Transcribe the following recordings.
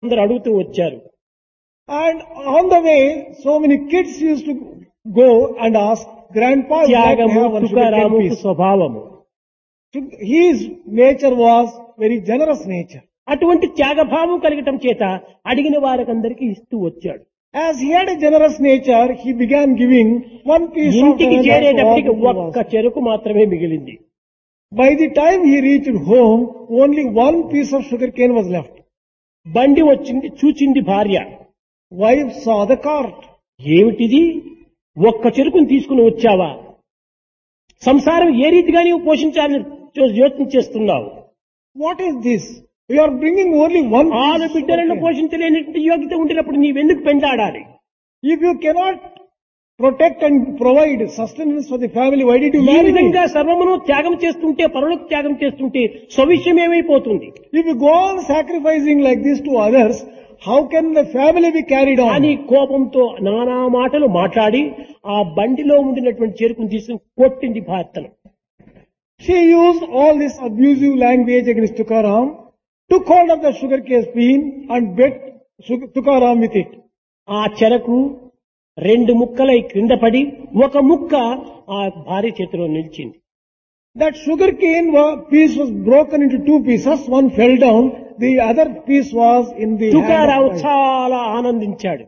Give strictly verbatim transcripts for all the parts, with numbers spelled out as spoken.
అందరూ అడుగుతూ వచ్చారు. And on the way, so many kids used to go and ask, Grandpa, would like to త్యాగము have one sugarcane తుకారాముకు piece. స్వభావము. His nature was very generous nature. అటువంటి త్యాగభావం కలగటం చేత అడిగిన వారికందరికీ ఇస్తూ వచ్చాడు. As he had a generous nature, he began giving one piece of ఇంటికి another to all చేరేటప్పటికి the poor ఒక్క ones. చెరుకు మాత్రమే మిగిలింది. By the time he reached home, only one piece of sugarcane was left. బండి వచ్చింది, చూచింది భార్య. Wife saw the cart. ఏమిటిది, ఒక్క చెరుకుని తీసుకుని వచ్చావా? సంసారం ఏ రీతిగా నీవు పోషించాలని యోచన చేస్తున్నావు? What is this? You are bringing only one ఆరు piece. బిడ్డలను sugarcane. పోషించలేనటువంటి యోగ్యత ఉండినప్పుడు నీవెందుకు పెండాడాలి? If you cannot protect and provide sustenance for the family, why did you ఈ marry me? విధంగా సర్వమును త్యాగం చేస్తుంటే, పరులకు త్యాగం చేస్తుంటే స్వవిషయం ఏమైపోతుంది If you go on sacrificing like this to others, how can the family be carried అని on? కోపంతో నానా మాటలు మాట్లాడి ఆ బండిలో ఉండినటువంటి చెరుకును తీసుకుని కొట్టింది భర్తను. She used all this abusive language against Tukaram, took hold of the sugarcane bean and beat Sug- Tukaram with it. ఆ చెరకు రెండు ముక్కలై క్రింద పడి ఒక ముక్క ఆ భార్య చేతిలో నిలిచింది. That sugarcane wa- piece was broken into two pieces. One fell down, the other piece was in the hand తుకారావు of wife. చాలా ఆనందించాడు.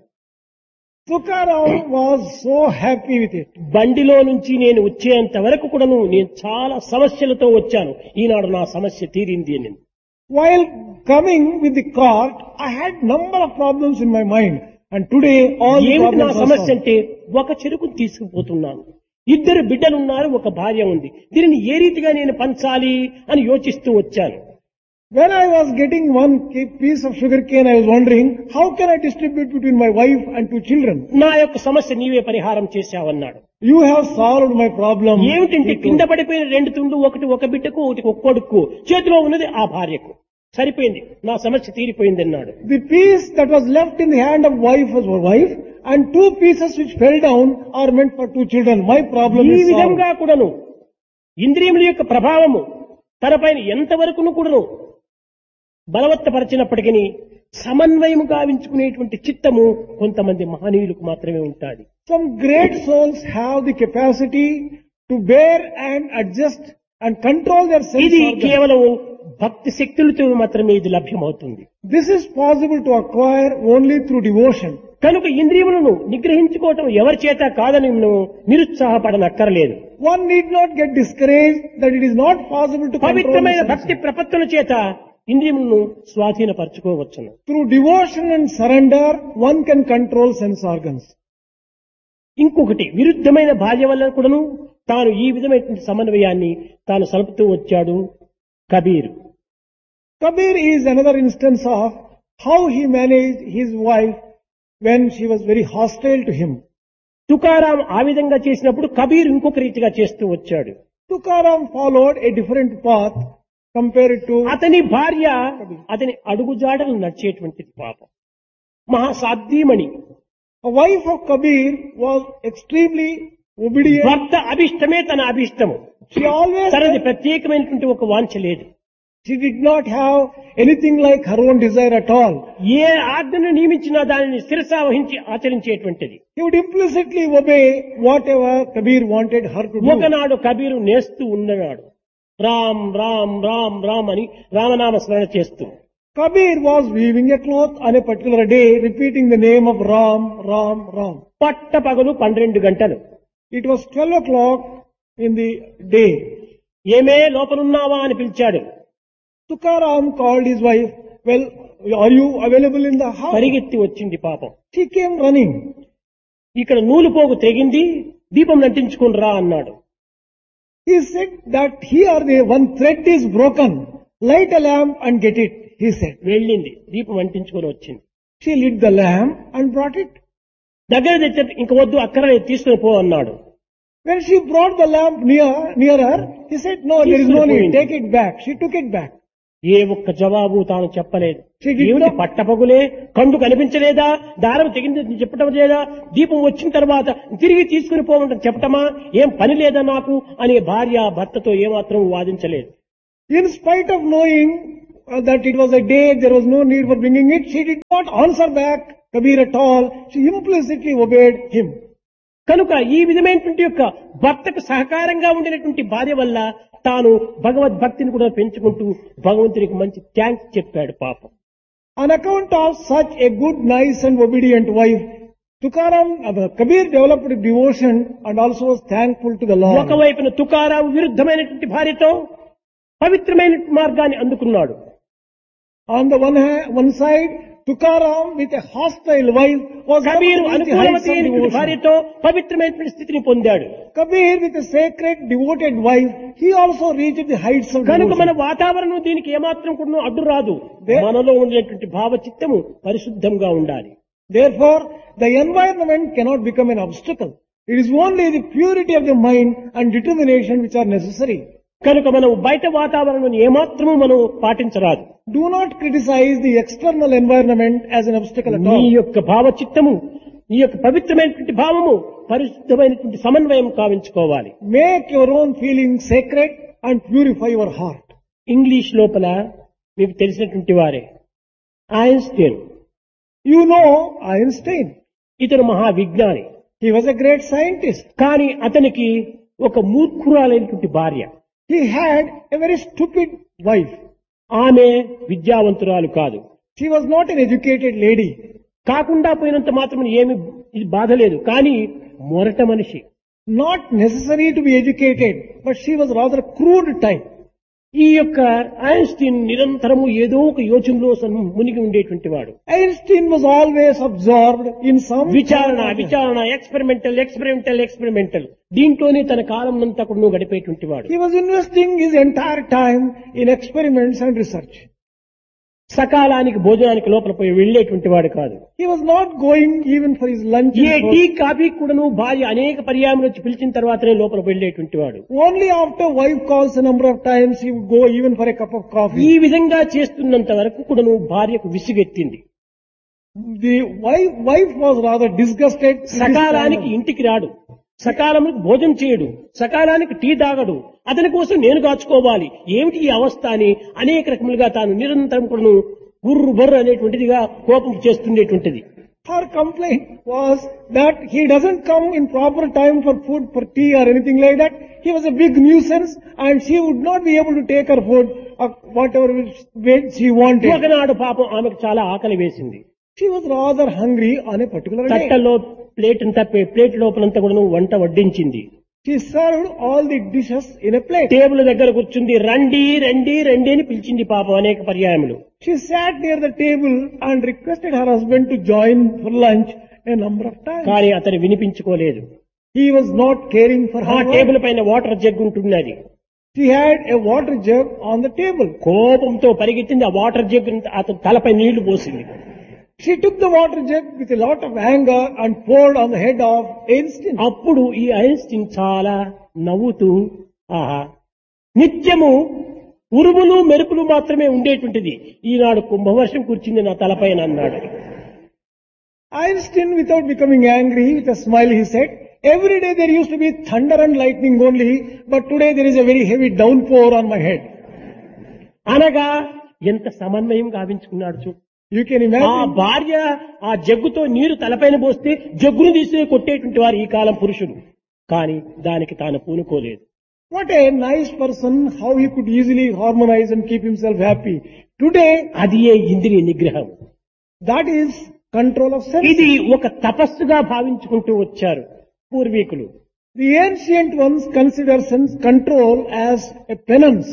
Tukaram was so happy with it. బండిలో నుంచి నేను వచ్చేంత వరకు కూడాను నేను చాలా సమస్యలతో వచ్చాను, ఈనాడు నా సమస్య తీరింది అని. While coming with the cart, I had number of problems in my mind. And today, all the ఏమిటి నా problems are సమస్య solved. అంటే, ఒక చెరుకును తీసుకుపోతున్నాను, ఇద్దరు బిడ్డలున్నారు, ఒక భార్య ఉంది, దీనిని ఏ రీతిగా నేను పంచాలి అని యోచిస్తూ వచ్చాను. When I was getting one ki- piece of sugar cane, I was wondering, how can I distribute between my wife and two children? నా యొక్క సమస్య నీవే పరిహారం చేశావన్నాడు. You have solved my problem. ఏమిటంటే he కింద told. పడిపోయిన రెండు తుండు, ఒకటి ఒక బిడ్డకు, ఒకటి ఒక కొడుకు, చేతిలో ఉన్నది ఆ భార్యకు, సరిపోయింది, నా సమస్య తీరిపోయింది అన్నాడు. The piece that was left in the hand of wife was for wife, and two pieces which fell down are meant for two children. My problem ఈ is solved. విధంగా కూడాను ఇంద్రియముల యొక్క ప్రభావము తనపైన ఎంతవరకును కూడాను బలవత్తపరిచినప్పటికీ సమన్వయం గావించుకునేటువంటి చిత్తము కొంతమంది మహనీయులకు మాత్రమే ఉంటుంది. Some great souls have the capacity to bear and adjust and control their sense ఇది organs. కేవలం భక్తి శక్తులతో మాత్రమే ఇది లభ్యమవుతుంది. This is possible to acquire only through devotion. కనుక ఇంద్రియములను నిగ్రహించుకోవటం ఎవరి చేత కాదని నువ్వు నిరుత్సాహపడనక్కర్లేదు. One need not get discouraged that it is not possible to control పవిత్రమైన the senses. భక్తి ప్రపత్తుల చేత ఇంద్రియములను స్వాధీనపరచుకోవచ్చును. Through devotion and surrender, one can control sense organs. ఇంకొకటి, విరుద్ధమైన భార్య వల్ల కూడాను తాను ఈ విధమైనటువంటి సమన్వయాన్ని తాను సలుపుతూ వచ్చాడు Kabir. Kabir is another instance of how he managed his wife when she was very hostile to him. Tukaram ఆ విధంగా చేసినప్పుడు కబీర్ ఇంకొక రీతిగా చేస్తూ వచ్చాడు. Tukaram followed a different path compared to అతని భార్య అతని అడుగుజాడలు నడిచేటువంటిది పాపం, మహాసాధ్యమణి. a wife of Kabir was extremely obedient. భర్త అభిష్టమే తన అభిష్టము, She always తనది ప్రత్యేకమైనటువంటి ఒక వాంఛ లేదు. she did not have anything like her own desire at all. ఏ ఆజ్ఞను నియమించినా దానిని శిరసా వహించి ఆచరించేటువంటిది. He would implicitly obey whatever Kabir wanted her to do. ఒకనాడు కబీరు నేస్తూ ఉన్ననాడు, రామ్ రామ్ రామ్ రామ్ అని రామనామ స్మరణ చేస్తూ. Kabir was weaving a cloth on a particular day, repeating the name of Ram, Ram, Ram. పట్ట పగలు పన్నెండు గంటలు. It was twelve o'clock in the day. ఏమే లోపలున్నావా అని పిలిచాడు. Tukaram called his wife, well, are you available in the house? పరిగెత్తి వచ్చింది పాపం. She came running. ఇక్కడ నూలు పోగు తెగింది, దీపం నంటించుకుని రా అన్నాడు. He said that here the one thread is broken. Light a lamp and get it, he said. వెళ్ళింది, దీపం అంటించుకొని వచ్చింది. She lit the lamp and brought it. దగ్గర తెచ్చ ఇంక వద్దు, అక్కడ తీసుకుని పో అన్నాడు. When she brought the lamp near, nearer, he said, no, there is no need, take it back. She took it back. ఏ ఒక్క జవాబు తాను చెప్పలేదు. She did ఏమిటి not- పట్టపగులే, కండు కనిపించలేదా, దారం తెగింది చెప్పటం లేదా, దీపం వచ్చిన తర్వాత తిరిగి తీసుకుని పోవడం చెప్పటమా, ఏం పని లేదా నాకు అనే భార్య భర్తతో ఏమాత్రం వాదించలేదు. In spite of knowing uh, that it was a day, there was no need for bringing it. She did not answer back Kabir at all. She implicitly obeyed him. కనుక ఈ విధమైనటువంటి యొక్క భర్తకు సహకారంగా ఉండినటువంటి భార్య వల్ల తాను భగవద్భక్తిని కూడా పెంచుకుంటూ భగవంతునికి మంచి థ్యాంక్స్ చెప్పాడు పాపం. On account of such a good, nice and obedient wife, Tukaram, uh, Kabir developed devotion and also was thankful to the Lord. ఒకవైపున తుకారాం విరుద్ధమైనటువంటి భార్యతో పవిత్రమైన మార్గాన్ని అందుకున్నాడు. On the one hand, one side, Tukaram with a hostile wife was Kabir able to reach the heights of అనుకూలమైన devotion. భార్యతో పవిత్రమైనటువంటి స్థితిని పొందాడు. Kabir with a sacred, devoted wife, he also reached the heights of కనుక మన devotion. వాతావరణం దీనికి ఏమాత్రం కూడా అడ్డు రాదు. దే- మనలో ఉండేటువంటి భావచిత్తము పరిశుద్ధంగా ఉండాలి. Therefore, the environment cannot become an obstacle. It is only the purity of the mind and determination which are necessary. కనుక మనం బయట వాతావరణం ఏమాత్రము మనం పాటించరాదు. Do not criticize the external environment as an obstacle at నీ all. యొక్క భావచిత్తము నీ యొక్క పవిత్రమైనటువంటి భావము పరిశుద్ధమైనటువంటి సమన్వయం కావించుకోవాలి. Make your own feelings sacred and purify your heart. English లోపల మీకు తెలిసినటువంటి వారే ఐన్స్టీన్. You know Einstein. ఇతను మహా విజ్ఞాని. He was a great scientist. కానీ అతనికి ఒక మూర్ఖురాలైనటువంటి భార్య. He had a very stupid wife. ఆమె విద్యావంతురాలు కాదు. She was not an educated lady. కాకుండా పోయినంత మాత్రం ఏమి ఇది బాధ లేదు. కానీ మొరట మనిషి. Not necessary to be educated, but she was rather crude type. ఈ యొక్క ఐన్స్టీన్ నిరంతరము ఏదో ఒక యోచనలో సన్- మునిగి ఉండేటువంటి వాడు. Einstein was always absorbed in some విచారణ విచారణ ఎక్స్పెరిమెంటల్ ఎక్స్పెరిమెంటల్ ఎక్స్పెరిమెంటల్ దీంట్లోనే తన కాలం అంతా కూడా గడిపేటువంటి వాడు. He was investing his entire time in experiments and research. సకాలానికి భోజనానికి లోపల పోయి వెళ్లేటువంటి వాడు కాదు. He was not going even for his lunch. A and tea for- coffee కూడాను భార్య అనేక పర్యాయములు వచ్చి పిలిచిన తర్వాతనే లోపల వెళ్లేటువంటి వాడు. Only after wife calls a number of times he would go even for a cup of ఈ coffee. విధంగా చేస్తున్నంత వరకు కూడాను భార్యకు విసుగెత్తింది. The wife, wife was rather disgusted. in this సకాలానికి manner. ఇంటికి రాడు, సకాలానికి భోజనం చేయడు, సకాలానికి టీ తాగడు, అతని కోసం నేను కాచుకోవాలి, ఏమిటి ఈ అవస్థ అని అనేక రకములుగా తాను నిరంతరం కూడాను గుర్రు బర్రు అనేటువంటిదిగా కోపం చేస్తుండేటువంటిది. Her complaint was that he doesn't come in proper time for food, for tea or anything like that. He was a big nuisance and she would not be able to take her food or whatever which way she wanted. ఒకనాడు పాపం ఆమెకు చాలా ఆకలి వేసింది. She was rather hungry on a particular day. తట్టలో plate అంతా plate లోపలంతా కూడా వంట వడ్డించింది. She served all the dishes in a plate. Table దగ్గర కూర్చుంది. రండి రండి రండి అని పిలిచింది పాపం అనేక పర్యాయములు. She sat near the table and requested her husband to join for lunch a number of times. కానీ అతను వినిపించుకోలేదు. He was not caring for ఆ her. టేబుల్ పైన వాటర్ జగ్ ఉంటున్నది. She had a water jug on the table. కోపంతో పరిగెత్తింది. ఆ water jug అతని తలపై నీళ్లు పోసింది. She took the water jug with a lot of anger and poured on the head of Einstein. అప్పుడు ఈ ఐన్స్టీన్ చాలా నవ్వుతూ ఆహా నిత్యము ఉరుములు మెరుపులు మాత్రమే ఉండేటువంటిది, ఈనాడు కుంభవర్షం కూర్చుంది నా తలపైన అన్నాడు. Einstein, without becoming angry, with a smile, he said, every day there used to be thunder and lightning only, but today there is a very heavy downpour on my head. అనగా ఎంత సమన్వయం గావించుకున్నాడు చూడు. You can ఆ imagine. భార్య ఆ జగ్గుతో నీరు తలపైన పోస్తే జగ్గును తీసి కొట్టేటువంటి వారు ఈ కాలం పురుషుడు. కానీ దానికి తాను పూనుకోలేదు. What a nice person, how he could easily harmonize and keep himself happy. Today, అది ఏ ఇంద్రియ నిగ్రహం. that is control of sense. ఇది ఒక తపస్సుగా భావించుకుంటూ వచ్చారు పూర్వీకులు. The ancient ones consider sense control as a penance.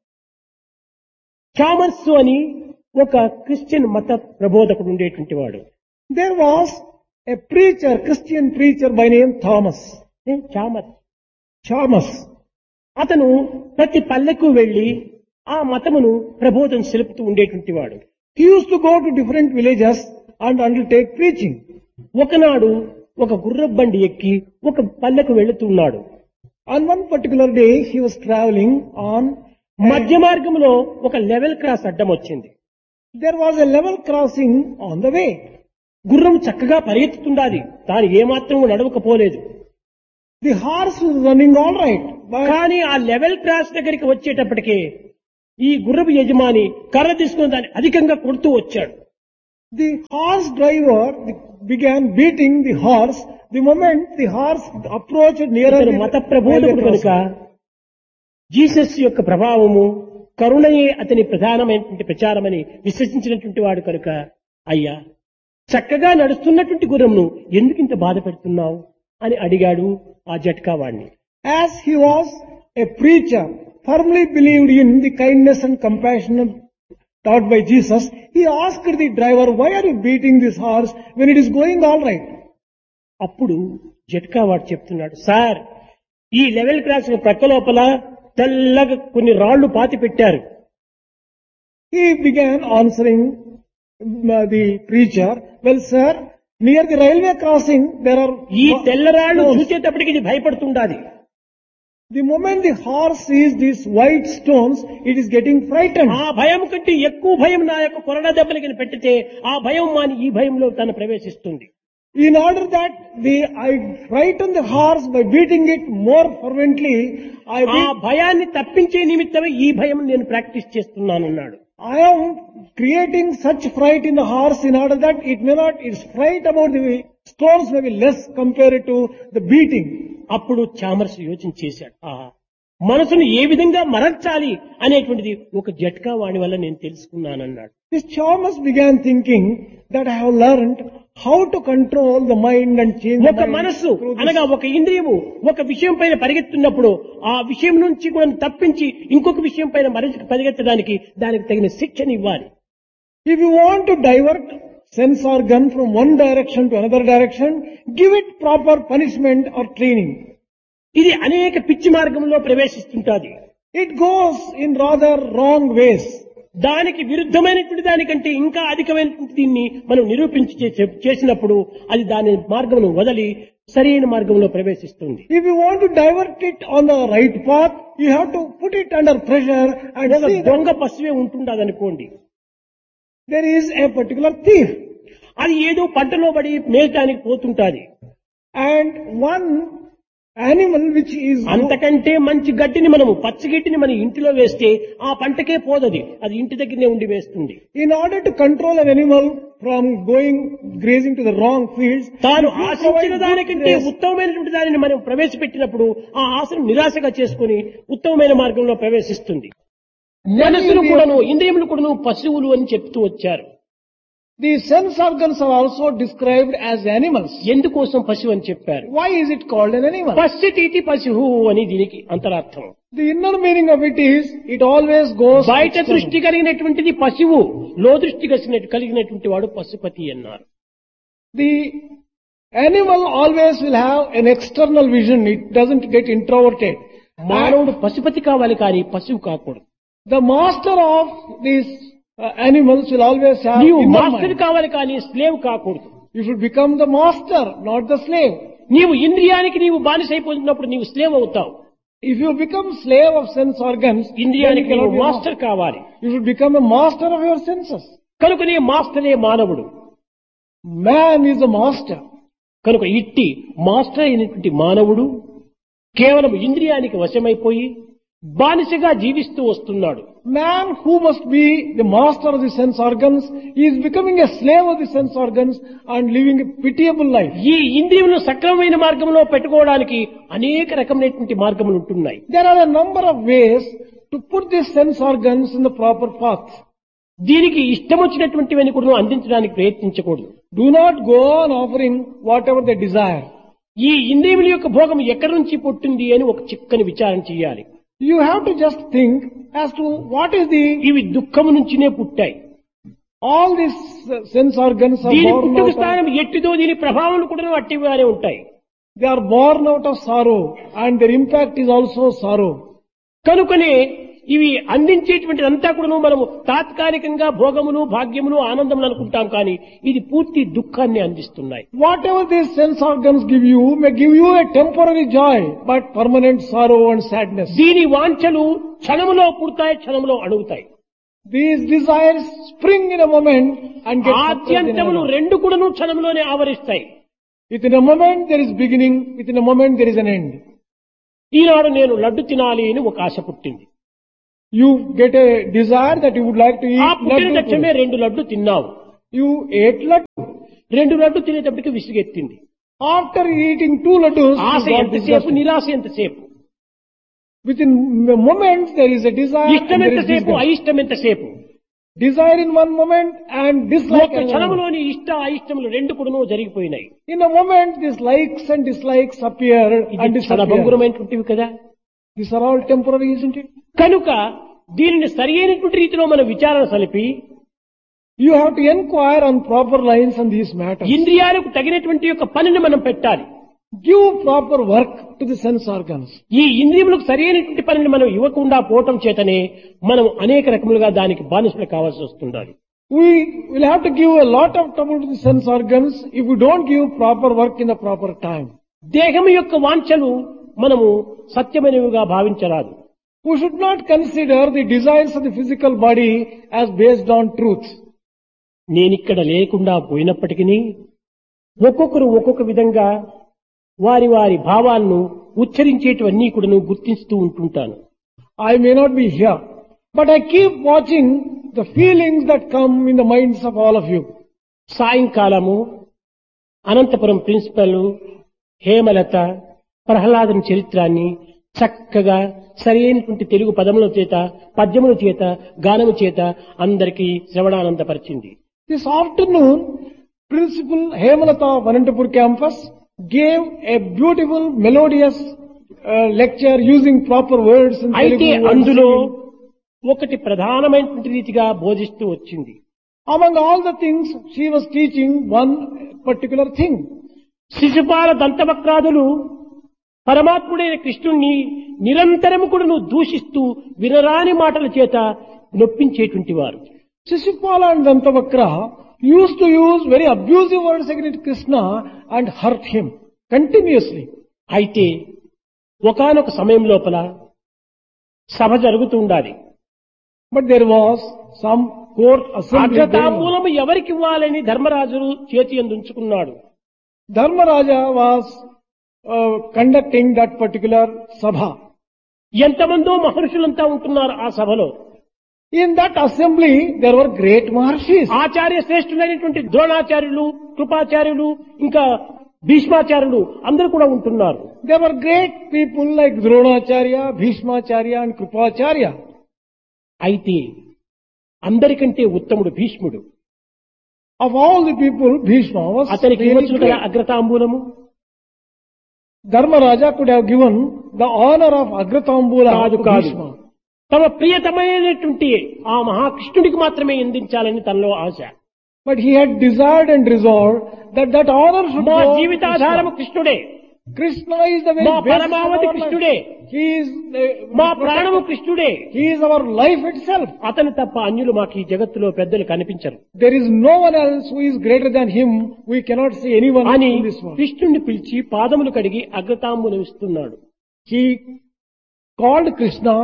చామర్సు అని ఒక క్రిస్టియన్ మత ప్రబోధకుడు ఉండేటువంటి వాడు. There was a preacher, Christian preacher by name Thomas. A చామర్ Thomas. అతను ప్రతి పల్లెకు వెళ్లి ఆ మతమును ప్రబోధం సెలుపుతూ ఉండేటువంటి వాడు. He used to go to different villages and undertake preaching. ఒకనాడు ఒక గుర్రబండి ఎక్కి ఒక పల్లెకు వెళుతున్నాడు. On one particular day, he was traveling on, మధ్య మార్గంలో ఒక లెవెల్ క్రాస్ అడ్డం వచ్చింది. there was a level crossing on the way. గుర్రం చక్కగా పరిగెత్తుతుండాది, తాను ఏమాత్రం నడవకపోలేదు. The horse was running all right, but కానీ ఆ లెవెల్ క్రాస్ దగ్గరికి వచ్చేటప్పటికే ఈ గుర్రపు యజమాని కర్ర తీసుకుని దాన్ని అధికంగా కొడుతూ వచ్చాడు. The horse driver began beating the horse the moment the horse approached nearer ఇతను the మత ప్రబోధకుడు railway కనుక crossing. జీసస్ యొక్క ప్రభావము కరుణయే అతని ప్రధానమైనటువంటి ప్రచారమని విశ్వసించినటువంటి వాడు కనుక, అయ్యా చక్కగా నడుస్తున్నటువంటి గుర్రంను ఎందుకు ఇంత బాధ పెడుతున్నావు అని అడిగాడు ఆ జట్కా వాడిని. As he was a preacher, firmly believed in the kindness and compassion taught by Jesus, he asked the driver, why are you beating this horse when it is going all right? అప్పుడు జట్కా వాడు చెప్తున్నాడు, sir ఈ level cross ప్రక్క లోపల తెల్లగా కొన్ని రాళ్లు పాతి పెట్టారు. He began answering uh, the preacher, well sir, near the railway crossing there are ఈ తెల్ల రాళ్లు stones. చూసేటప్పటికి ఇది భయపడుతుండాలి. The moment the horse sees these white stones, it is getting frightened. ఆ భయం కంటే ఎక్కువ భయం నా యొక్క కొరడా దెబ్బలకి పెట్టితే ఆ భయం మాని ఈ భయంలో తను ప్రవేశిస్తుంది. In order that the I frighten the horse by beating it more fervently, I ఆ beat, భయాన్ని తప్పించే నిమిత్తమే ఈ భయం నేను practice చేస్తున్నానన్నాడు. I am creating such fright in the horse in order that it may not, its fright about the stones may be less compared to the beating. అప్పుడు Chalmers యోచన చేశాడు, ఆహా మనసును ఏ విధంగా మరల్చాలి అనేటువంటిది ఒక జట్కా వాణి వల్ల నేను తెలుసుకున్నానన్నాడు. This Chalmers began thinking that I have learned how to control the mind and change the ఒక mind మనస్సు through this. అనగా ఒక ఇంద్రియము ఒక విషయం పైన పరిగెత్తున్నప్పుడు ఆ విషయం నుంచి కూడా తప్పించి ఇంకొక విషయం పైన మరచి పరిగెత్తడానికి దానికి తగిన శిక్షణ ఇవ్వాలి. If you want to divert sense organ from one direction to another direction, give it proper punishment or training. ఇది అనేక పిచ్చి మార్గంలో ప్రవేశిస్తుంటాది. It goes in rather wrong ways. దానికి విరుద్ధమైనటువంటి దానికంటే ఇంకా అధికమైనటువంటి దీన్ని మనం నిరూపించి చే- చేసినప్పుడు అది దాని మార్గమును వదిలి సరైన మార్గంలో ప్రవేశిస్తుంది. If you want to divert it on the right path, you have to put it under pressure and ఒక see that దొంగ పశువే ఉంటుండదనుకోండి, there is a particular thief అది ఏదో పంటలో పడి మేయటానికి పోతుంటాది. and one animal which is అంతకంటే మంచి గడ్డిని మనము పచ్చి గడ్డిని మన ఇంటిలో వేస్తే ఆ పంటకే పోదది, అది ఇంటి దగ్గరనే ఉండి వేస్తుంది. in order to control an animal from going grazing to the wrong fields, తాను if you ఆశించిన provide దానికంటే good grass, ఉత్తమమైనటువంటి దానిని మనం ప్రవేశపెట్టినప్పుడు ఆ ఆశను నిరాశగా చేసుకుని ఉత్తమమైన మార్గంలో ప్రవేశిస్తుంది. మనసును కూడాను ఇంద్రియములు కూడాను పశువులు అని చెప్తూ వచ్చారు. the sense organs are also described as animals. ఎందుకోసం పశువు అని చెప్పారు? Why is it called an animal? పశ్చితీతి పశువు అని దీనికి అంతరార్థం. The inner meaning of it is, it always goes బయట external. దృష్టి కలిగినటువంటిది పశువు, లో దృష్టి కలిగినట్టు- కలిగినటువంటి వాడు పశుపతి అన్నారు. The animal always will have an external vision. It doesn't get introverted. మానవుడు పశుపతి కావాలి కానీ పశువు కాకూడదు. The master of these uh, animals will always have నీవు inner మాస్టర్ mind. కావాలి కానీ స్లేవ్ కాకూడదు. You should become the master, not the slave. నీవు ఇంద్రియానికి నీవు బానిసైపోతున్నప్పుడు నీవు స్లేవ్ అవుతావు. If you become slave of sense organs, then you ఇంద్రియానికి cannot నీవు be a master master. కావాలి. You should become a master of your senses. కనుకనే మాస్టరే మానవుడు. Man is a master. కనుక ఇట్టి మాస్టర్ అయినటువంటి మానవుడు కేవలం ఇంద్రియానికి వశమైపోయి బానిసగా జీవిస్తూ వస్తున్నాడు. Man who must be the master of the sense organs is becoming a slave of the sense organs and living a pitiable life. ఈ ఇంద్రియములను సక్రమమైన మార్గంలో పెట్టుకోవడానికి అనేక రకమైనటువంటి మార్గములు ఉంటున్నాయి. There are a number of ways to put these sense organs in the proper path. దీనికి ఇష్టం వచ్చినటువంటివన్నీ కూడా అందించడానికి ప్రయత్నించకూడదు. Do not go on offering whatever they desire. ఈ ఇంద్రియముల యొక్క భోగం ఎక్కడి నుంచి పుట్టింది అని ఒక చిక్కని విచారణ చేయాలి. You have to just think as to what is the, ఇవి దుఃఖము నుంచినే పుట్టాయి. all these uh, sense organs are దీని born పుట్టుక out of, స్థానం ఎట్టిదో దీని ప్రభావం కూడా అట్టిగానే ఉంటాయి. they are born out of sorrow and their impact is also sorrow. కనుకనే ఇవి అందించేటువంటి అంతా కూడా మనము తాత్కాలికంగా భోగములు భాగ్యములు ఆనందములు అనుకుంటాం కానీ ఇది పూర్తి దుఃఖాన్ని అందిస్తున్నాయి. Whatever these sense organs give you may give you a temporary joy, but permanent sorrow and sadness. దీని వాంఛలు క్షణములో పుడతాయి, క్షణములో అణుగుతాయి. These desires spring in a moment and get suppressed in ఆద్యంతములు another. రెండు కూడాను క్షణంలోనే ఆవరిస్తాయి. Within a moment there is beginning, within a moment there is an end. ఈనాడు నేను లడ్డు తినాలి అని ఒక ఆశ పుట్టింది. You get a desire that you would like to ఆ eat పుట్టిన laddu. తక్షణమే రెండు లడ్డు తిన్నావు. You ate laddu. రెండు laddu తినేటప్పటికి విసుగెత్తింది. After eating two laddus, Asha you got ఎంతసేపు, disgusted. నిరాశ ఎంతసేపు, Within a moment there is a desire ఇష్టం and there is ఎంతసేపు, disgust. అయిష్టం ఎంతసేపు. Desire in one moment and dislike ఒక in another. క్షణంలోని ఇష్ట అయిష్టములు రెండు కూడా జరిగిపోయినాయి. In a moment these likes and dislikes appear and ఇది చాలా disappear. భంగురమైనటువంటివి కదా. These are all temporary, isn't it? కనుక దీనిని సరి అయినటువంటి రీతిలో మనం విచారణ సలిపి You have to inquire on proper lines on these matters. ఇంద్రియాలకు తగినటువంటి యొక్క పనిని మనం పెట్టాలి. Give proper work to the sense organs. ఈ ఇంద్రియములకు సరి అయినటువంటి పనిని మనం ఇవ్వకుండా పోవటం చేతనే మనం అనేక రకములుగా దానికి బానిసలు కావాల్సి వస్తుండాలి. We will have to give a lot of trouble to the sense organs if we don't give proper work in the proper time. దేహం యొక్క వాంఛలు మనము సత్యమైనవిగా భావించరాదు. We should not consider the desires of the physical body as based on truth. నేనిక్కడ లేకుండా పోయినప్పటికీ ఒక్కొక్కరు ఒక్కొక్క విధంగా వారి వారి భావాలను ఉచ్చరించేటివన్నీ కూడా గుర్తిస్తూ ఉంటుంటాను. I may not be here, but I keep watching the feelings that come in the minds of all of you. సాయంకాలము అనంతపురం ప్రిన్సిపల్ హేమలత ప్రహ్లాదం చరిత్రాన్ని చక్కగా సరైనటువంటి తెలుగు పదముల చేత, పద్యముల చేత, గానము చేత అందరికీ శ్రవణానందపరిచింది. This afternoon, Principal Hemalata of Anantapur campus gave a beautiful, melodious uh, lecture using proper words in అయితే Telugu. అందులో ఒకటి ప్రధానమైనటువంటి రీతిగా బోధిస్తూ వచ్చింది. Among all the things, she was teaching one particular thing. Shishupala దంతవక్రాదులు పరమాత్ముడైన కృష్ణుణ్ణి నిరంతరము కూడా నువ్వు దూషిస్తూ వినరాని మాటల చేత నొప్పించేటువంటి వారు. Shishupala and Dantavakra used to use very abusive words against Krishna and hurt him continuously. అయితే ఒకానొక సమయం లోపల సభ జరుగుతూ ఉండాలి. But there was some court assembly going on. అగ్రతాంబూలము ఎవరికి ఇవ్వాలని ధర్మరాజు చేతి యందు ఉంచుకున్నాడు. Dharmaraja was uh, conducting that particular sabha. ఎంతమందో మహర్షులంతా ఉంటున్నారు ఆ సభలో. In that assembly, there were great Maharshis. ఆచార్య శ్రేష్ఠులైనటువంటి ద్రోణాచార్యులు, కృపాచార్యులు, ఇంకా భీష్మాచార్యులు అందరూ కూడా ఉంటున్నారు. There were great people like Dronacharya, Bhishmacharya and Krupacharya. అయితే అందరికంటే ఉత్తముడు భీష్ముడు. Of all the people, Bhishma was అతనికి really ఇవ్వచ్చు కదా great. అగ్రతాంబూలము. Dharmaraja could have given the honor of Agratambula కాదు to కాదు, Bhishma. తమ ప్రియతమైనటువంటి ఆ మహాకృష్ణుడికి మాత్రమే అందించాలని తనలో ఆశ. But he had desired and resolved that that honor should మా go to జీవితాధారము Krishna. కృష్ణుడే, Krishna is the very మా best of పరమావధి our కృష్ణుడే, life. He is the, మా ప్రాణము కృష్ణుడే. He is our life itself. అతను తప్ప అన్యులు మాకు ఈ జగత్తులో పెద్దలు కనిపించరు There is no one else who is greater than him. We cannot see anyone అని in this world. కృష్ణుడిని పిలిచి పాదములు కడిగి అగ్రతాంబూలం ఇస్తున్నాడు. He called Krishna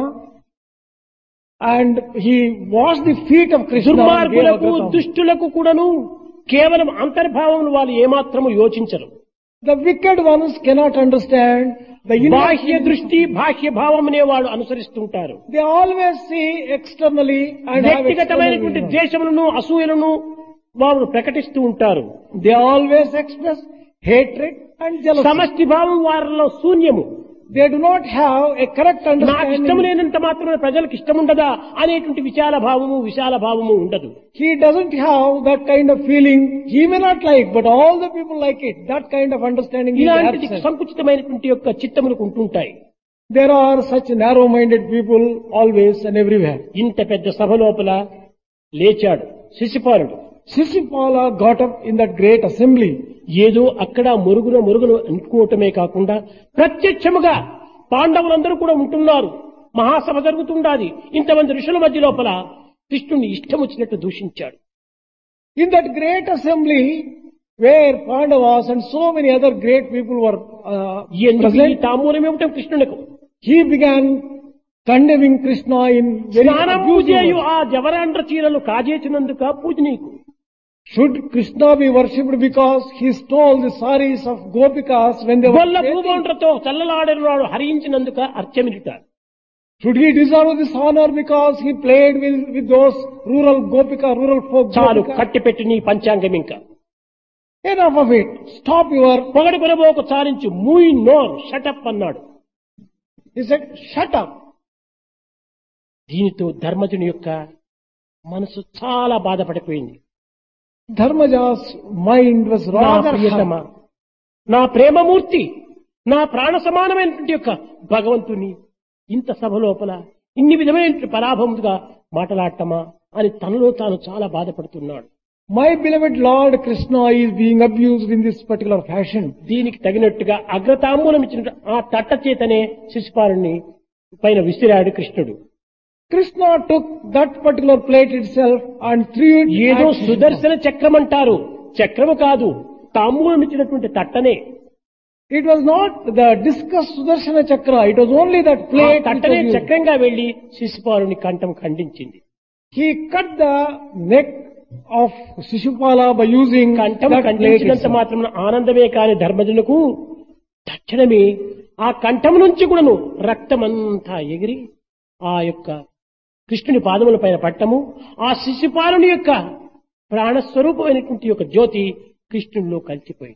and he washed the feet of Krishna. and gave దుర్మార్గులకు Agratambula. దుష్టులకు కూడాను కేవలం అంతర్భావములు వాళ్ళు ఏమాత్రము యోచించరు. The wicked ones cannot understand the inner బాహ్య feelings. దృష్టి, బాహ్య భావమునే వాళ్ళు అనుసరిస్తుంటారు. They always see externally and have వ్యక్తిగతమైనటువంటి external vision. ద్వేషములను, అసూయలను వారు ప్రకటిస్తూ ఉంటారు. They always express hatred and jealousy. సమష్టి భావం వారిలో శూన్యము. They do not have a correct నాకు ఇష్టం understanding. లేనంత మాత్రమే ప్రజలకు ఇష్టం ఉండదా అనేటువంటి విశాల భావము విశాల భావము ఉండదు. He doesn't have that kind of feeling. He may not like, but all the people like it. That kind of understanding is ఇలాంటి absent. సంకుచితమైనటువంటి యొక్క చిత్తములకు ఉంటుంటాయి. There are such narrow-minded people always and everywhere. ఇంత పెద్ద సభ లోపల లేచాడు శిశుపాలుడు. Shishupala got up in that great assembly. ఏదో అక్కడ మురుగున మురుగును అనుకోవటమే కాకుండా ప్రత్యక్షముగా పాండవులందరూ కూడా ఉంటున్నారు. మహాసభ జరుగుతుండాది. ఇంతమంది ఋషుల మధ్య లోపల కృష్ణుని ఇష్టం వచ్చినట్టు దూషించాడు. In that great assembly where Pandavas and so many other great people were uh, ఎందుకు ఈ present, తాంబూలం ఇవ్వటం కృష్ణునికి? he began condemning Krishna in very స్నానం abusive పూజేయు words. ఆ జవరాండ్ర చీరలు కాజేసినందుక పూజ నీకు. Should Krishna be worshipped because he stole the saris of Gopikas when they were Golla bathing? భూమోండ్రతో చల్లలాడినాడు హరించినందుక అర్చమిట. Should he deserve this honor because he played with, with those rural gopika, rural folk? చాలు gopika? కట్టిపెట్టి నీ పంచాంగం ఇంకా Enough of it. Stop your... పొగడు కొనబోకు చాలించు మూయి నోర్ shut up అన్నాడు. He said, shut up. దీనితో ధర్మజుని యొక్క మనసు చాలా బాధపడిపోయింది. Dharmaja's mind was నా rather ప్రియతమ, hurt. నా ప్రేమమూర్తి, నా ప్రాణ సమానమైనటువంటి యొక్క భగవంతుని ఇంత సభ లోపల ఇన్ని విధమైన పరాభముగా మాట్లాడటమా అని తనలో తాను చాలా బాధపడుతున్నాడు. My beloved Lord Krishna is being abused in this particular fashion. దీనికి తగినట్టుగా అగ్రతాంబూలం ఇచ్చిన ఆ తట్ట చేతనే శిశుపాలుని పైన విసిరాడు కృష్ణుడు. Krishna took that particular plate itself and threw it ఏదో at Krishna. సుదర్శన చక్రం అంటారు, చక్రము కాదు, తాంబూలం ఇచ్చినటువంటి తట్టనే. It was not the discus Sudarshana Chakra, it was only that ఆ plate which తట్టనే was used. చక్రంగా వెళ్లి శిశుపాలుని కంఠం ఖండించింది. He cut the neck of Shishupala by using కంఠం that plate ఖండించినంత itself. మాత్రం ఆనందమే కాని ధర్మజులకు తక్షణమే ఆ కంఠం నుంచి కూడాను రక్తమంతా ఎగిరి ఆ యొక్క కృష్ణుని పాదముల పైన పట్టము, ఆ శిశుపాలుని యొక్క ప్రాణస్వరూపమైనటువంటి యొక్క జ్యోతి కృష్ణునిలో కలిసిపోయింది.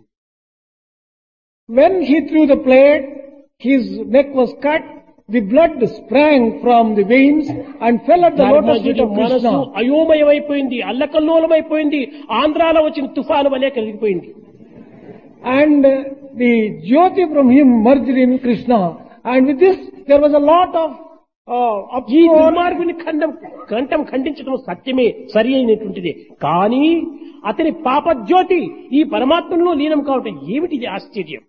When he threw the plate, his neck was cut, the blood sprang from the veins and fell at the lotus feet ధర్మజుడి of మనసు Krishna. అయోమయమైపోయింది, అల్లకల్లోలమైపోయింది, ఆంధ్రాలో వచ్చిన తుఫాను వలె కలిగిపోయింది. And uh, the Jyoti from him merged in Krishna. And with this, there was a lot of uh, ఈ uproar. దుర్మార్గుని ఖండం కంఠం ఖండించడం సత్యమే, సరి అయినటువంటిది. కానీ అతని పాపజ్యోతి ఈ పరమాత్మలో లీనం కావటం ఏమిటిది ఆశ్చర్యం.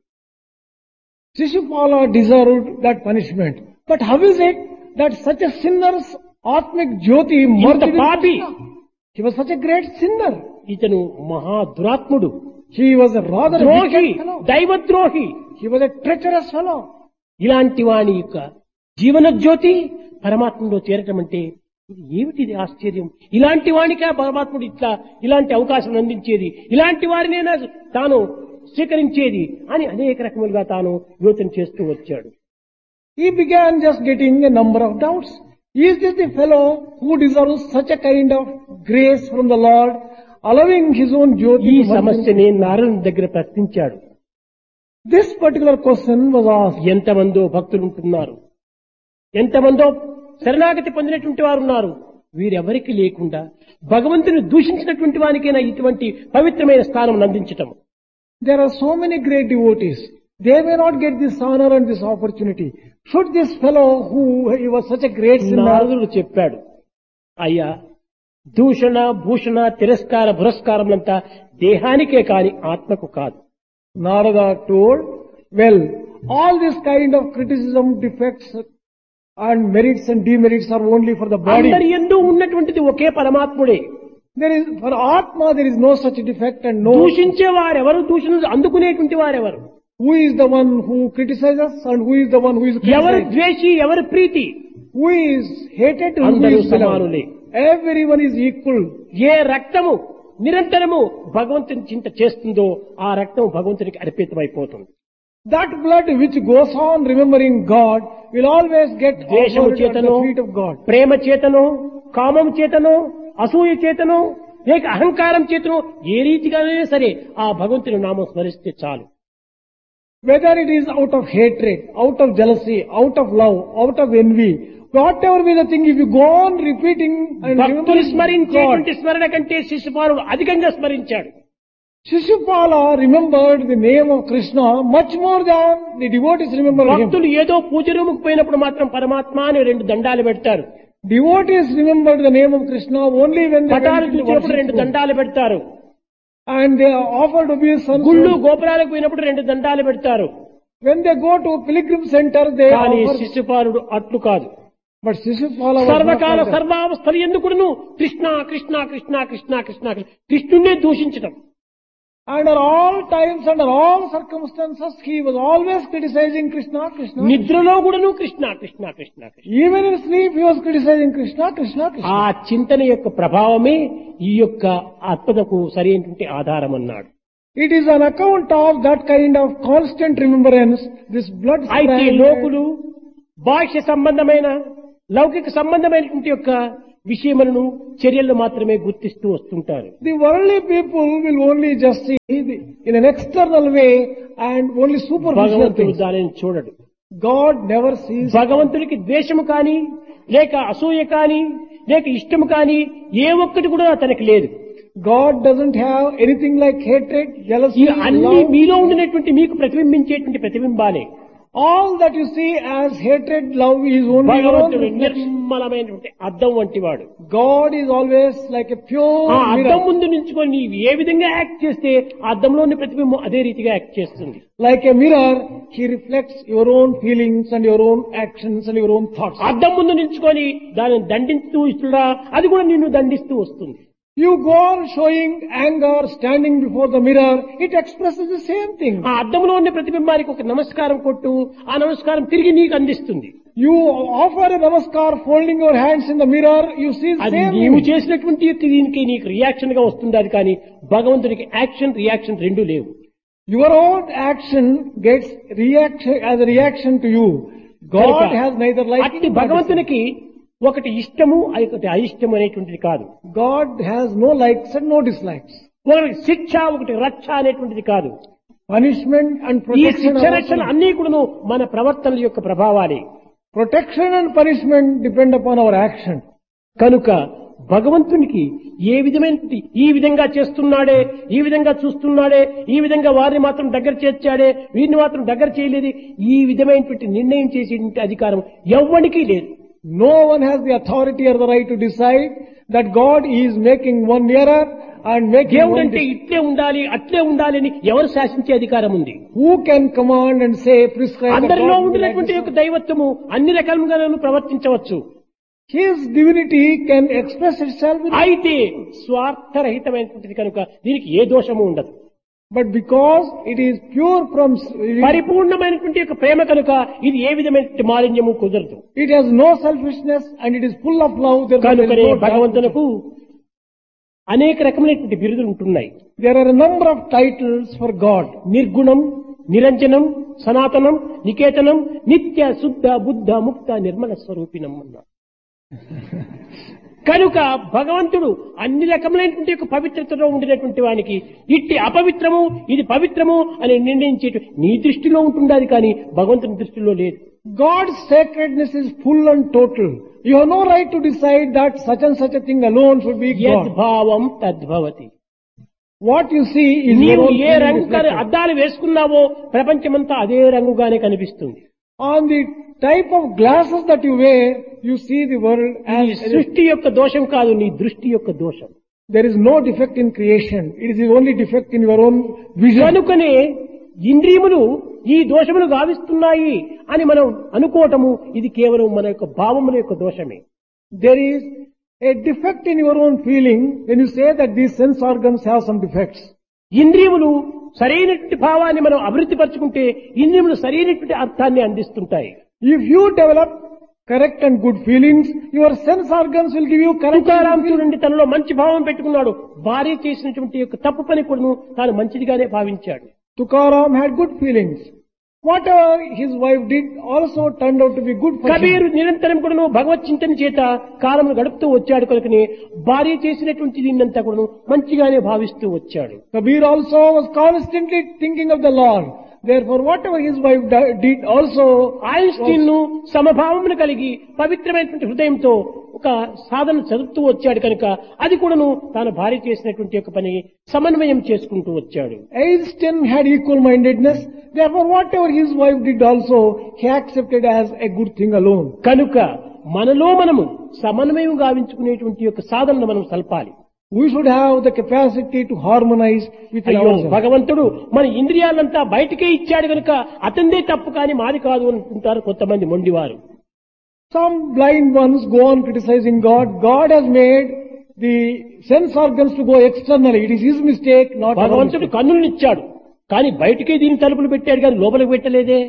Shishupala deserved that punishment. But how is it that such a sinner's Atmic Jyoti merged in పాపి. Krishna? He was such a great sinner. ఇతను మహా దురాత్ముడు, He was a rather ద్రోహి, wicked fellow. దైవద్రోహి. He was a treacherous fellow. ఇలాంటి వాని యొక్క జీవన జ్యోతి పరమాత్మలో చేరటం అంటే ఇది ఏమిటిది ఆశ్చర్యం. ఇలాంటి వానికే పరమాత్ముడు ఇట్లా ఇలాంటి అవకాశం అందించేది, ఇలాంటి వారినైనా తాను స్వీకరించేది అని అనేక రకములుగా తాను యోచన చేస్తూ వచ్చాడు. He began just getting a number of doubts. Is this the fellow who deserves such a kind of grace from the Lord, allowing his own ఈ Jyoti to merge in? సమస్యని నారాయణ దగ్గర ప్రశ్నించాడు. This particular question was asked. ఎంతమందో భక్తులు ఉంటున్నారు, ఎంతమందో శరణాగతి పొందినటువంటి వారు ఉన్నారు, వీరెవరికి లేకుండా భగవంతుని దూషించినటువంటి వానికైనా ఇటువంటి పవిత్రమైన స్థానం అందించటం. There are so many great devotees. They may not get this honor and this opportunity. Should this fellow who he was such a great sinner, నారదుడు చెప్పాడు, అయ్యా దూషణ భూషణ తిరస్కార పురస్కారములంతా దేహానికే కాని ఆత్మకు కాదు. Narada told, well, all this kind of criticism, defects and merits and demerits are only for the body. అందరి యందు ఉన్నటువంటిది ఒకే పరమాత్ముడే. There is, for Atma there is no such defect and no, దూషించే వారెవరు, దూషణ అందుకునేటువంటి వారెవరు, who is the one who criticizes and who is the one who is ఎవరు criticized. ద్వేషి, ఎవరు ప్రీతి, Who is hated and who అందరూ is beloved. సమానులే. Everyone is equal. ఏ రక్తము నిరంతరము భగవంతుని చింత చేస్తుందో ఆ రక్తం భగవంతునికి అర్పితమైపోతుంది. That blood which goes on remembering God will always get ద్వేషము offered at చేతనో, the feet of God. ప్రేమ చేతనో, కామం చేతనో, అసూయ చేతనో, లేక అహంకారం చేతనో ఏ రీతిగానే సరే ఆ భగవంతుని నామం స్మరిస్తే చాలు. Whether it is out of hatred, out of jealousy, out of love, out of envy, whatever be the thing, if you go on repeating and భక్తులు remembering God, స్మరించేటువంటి స్మరణ కంటే శిశుపాలుడు అధికంగా స్మరించాడు. Shishupala remembered the name of Krishna much more than the devotees remember him. భక్తులు ఏదో పూజ రూముకు పోయినప్పుడు మాత్రం పరమాత్మ అని రెండు దండాలు పెడతారు, Devotees remembered the name of Krishna only when they పటాలు went to the చూసినప్పుడు worship రెండు room. దండాలు పెడతారు, And they offered obeisance. గుళ్ళు గోపురాలకు పోయినప్పుడు రెండు దండాలు పెడతారు. When they go to pilgrim center, they కానీ offer. శిశుపాలుడు అట్లు కాదు. But Shishupala was not సర్వకాల like that. సర్వావస్థలు ఎందుకును కృష్ణ కృష్ణ కృష్ణ కృష్ణ కృష్ణ కృష్ణుణ్ణే దూషించడం. Under all times, under all circumstances, he was always criticizing Krishna, Krishna. నిద్రలో కూడాను Krishna Krishna Krishna Krishna. Even in sleep, he was criticizing Krishna, Krishna, Krishna. ఆ చింతన యొక్క ప్రభావమే ఈ యొక్క ఆత్మకు సరైనటువంటి ఆధారం అన్నాడు. It is on account of that kind of constant remembrance, this blood అయితే sprang- లోకులు భాష్య సంబంధమైన లౌకిక సంబంధమైనటువంటి యొక్క విషయములను చర్యలను మాత్రమే గుర్తిస్తూ వస్తుంటారు. The worldly people will only just see the, in an external way and only superficial భగవంతుడు things. దానిని చూడడు. God never sees. భగవంతుడికి ద్వేషము కాని లేక అసూయ కాని లేక ఇష్టము కాని ఏ ఒక్కటి కూడా తనకి లేదు. God doesn't have anything like hatred, jealousy, ఈ అన్ని love. మీలో ఉండినటువంటి మీకు ప్రతిబింబించేటువంటి ప్రతిబింబాలే. All that you see as hatred, love is only your own భగవంతుడు reflection. నిర్మలమైనటువంటి అద్దం వంటి వాడు. God is always like a pure ఆ అద్దం mirror. ముందు నించుకొని నీవు ఏ విధంగా యాక్ట్ చేస్తే ఆ అద్దంలోని ప్రతిబింబం అదే రీతిగా యాక్ట్ చేస్తుంది. Like a mirror, He reflects your own feelings and your own actions and your own thoughts. అద్దం ముందు నించుకొని దానిని దండిస్తూ ఇస్తున్నా అది కూడా నిన్ను దండిస్తూ వస్తుంది. You go on showing anger, standing before the mirror, it expresses the same thing. ఆ అద్దంలో ఉన్న ప్రతిబింబానికి ఒక నమస్కారం కొట్టు, ఆ నమస్కారం తిరిగి నీకు అందిస్తుంది. You offer a namaskar, folding your hands in the mirror, you see the అది same నీవు thing. చేసినటువంటి దీనికి నీకు రియాక్షన్ గా వస్తుంది. అది కానీ భగవంతుడికి యాక్షన్ రియాక్షన్ రెండు లేవు. Your own action gets reaction as a reaction to you. God has neither అట్టి liking nor భగవంతునికి ఒకటి ఇష్టము ఒకటి అయిష్టము అనేటువంటిది కాదు. disliking. God has no likes and no dislikes. ఒకటి శిక్ష ఒకటి రక్ష అనేటువంటిది కాదు. Punishment and ఈ protection శిక్ష are రక్షణ also- అన్ని కూడాను మన ప్రవర్తనల యొక్క ప్రభావాలే. protection and punishment depend upon our action. కనుక భగవంతునికి ఏ విధమైన ఈ విధంగా చేస్తున్నాడే, ఈ విధంగా చూస్తున్నాడే, ఈ విధంగా వారిని మాత్రం దగ్గర చేర్చాడే, వీరిని మాత్రం దగ్గర చేయలేదు, ఈ విధమైనటువంటి నిర్ణయం చేసేటువంటి అధికారం ఎవ్వడికి లేదు. No one has the authority or the right to decide that God is making one nearer and making దేవుడు one అంటే dis- ఇట్లే ఉండాలి అట్లే ఉండాలి అని ఎవరు శాసించే అధికారం ఉంది? Who can command and say, prescribe that అందరిలో God will be like ఉండినటువంటి this? యొక్క దైవత్వము అన్ని రకాలుగా ప్రవర్తించవచ్చు. His divinity can express itself in, అయితే స్వార్థరహితమైనటువంటిది కనుక దీనికి ఏ దోషము ఉండదు. but because it is pure from, s- పరిపూర్ణమైనటువంటి యొక్క ప్రేమ కనుక ఇది ఏ విధమైన మాలిన్యము కుదరదు. it has no selfishness and it is full of love. Therefore, there కనుకనే is no darkness. భగవంతునకు అనేక రకమైనటువంటి బిరుదులు ఉంటున్నాయి. There are a number of titles for God. నిర్గుణం, నిరంజనం, సనాతనం, నికేతనం, నిత్య శుద్ధ బుద్ధ ముక్త నిర్మల స్వరూపిణం అన్నారు. కనుక భగవంతుడు అన్ని రకములైనటువంటి యొక్క పవిత్రతలో ఉండినటువంటి వానికి ఇట్టి అపవిత్రము ఇది పవిత్రము అని నిర్ణయించే నీ దృష్టిలో ఉంటుండాలి కానీ భగవంతుని దృష్టిలో లేదు. God's sacredness is full and total. You have no right to decide that such and such a thing alone should be God. యద్భావం తద్భవతి. What you see is your నీవు own ఏ feeling రంగు reflected. అద్దాలు వేసుకున్నావో ప్రపంచమంతా అదే రంగుగానే కనిపిస్తుంది. On the type of glasses that you wear, you see the world ఈ as సృష్టి యొక్క దోషం కాదు, నీ దృష్టి యొక్క దోషం. there is no defect in creation. It is the only defect in your own vision. కనుకనే ఇంద్రియములు ఈ దోషములు గావిస్తున్నాయి అని మనం అనుకోవటము ఇది కేవలం మన యొక్క భావముల యొక్క దోషమే. There is a defect in your own feeling when you say that these sense organs have some defects. ఇంద్రియములు సరైనటువంటి భావాన్ని మనం అభివృద్ధి పరచుకుంటే ఇంద్రియములు సరైనటువంటి అర్థాన్ని అందిస్తుంటాయి. If you develop correct and good feelings, your sense organs will give you correct and Tukaram good feelings. చూడండి, తనలో మంచి భావం పెట్టుకున్నాడు. భార్య చేసినటువంటి యొక్క తప్పు పని కూడా తాను మంచిదిగానే భావించాడు. Tukaram had good feelings. Whatever his wife did also turned out to be good for him. Kabir నిరంతరం కూడాను భగవత్ చింతన చేత కాలము గడుపుతూ వచ్చాడు కనుకనే భార్య చేసినటువంటి దీన్నంతా కూడాను మంచిగానే భావిస్తూ వచ్చాడు. Kabir also was constantly thinking of the Lord. Therefore, whatever his wife di- did also, Einstein ను సమభావమును కలిగి పవిత్రమైనటువంటి హృదయంతో ఒక సాధన చదువుతూ వచ్చాడు కనుక అది కూడాను తాను భార్య చేసినటువంటి యొక్క పని సమన్వయం చేసుకుంటూ వచ్చాడు. Einstein had equal mindedness. Therefore, whatever his wife did also, he accepted as a good thing alone. కనుక మనలో మనము సమన్వయం గావించుకునేటువంటి యొక్క సాధనను మనం సల్పాలి. We should have the capacity to harmonize with అయ్యో ourselves. భగవంతుడు మన ఇంద్రియాలంతా బయటకే ఇచ్చాడు కనుక అతందే తప్పు కాని మాది కాదు అనుకుంటారు కొంతమంది మొండివారు. Some blind ones go on criticizing God. God has made the sense organs to go externally. It is his mistake, not our భగవంతుడు mistake. కన్నులనిచ్చాడు కానీ బయటకే దీని తలుపులు పెట్టాడు కానీ లోపలికి పెట్టలేదే.